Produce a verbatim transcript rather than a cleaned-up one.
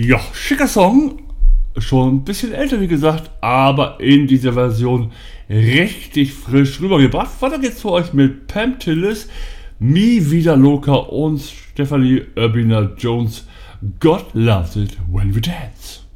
Ja, schicker Song. Schon ein bisschen älter, wie gesagt, aber in dieser Version richtig frisch rübergebracht. Weiter geht's für euch mit Pam Tillis, Mi Vida Loca und Stephanie Urbina Jones. God loves it when we dance.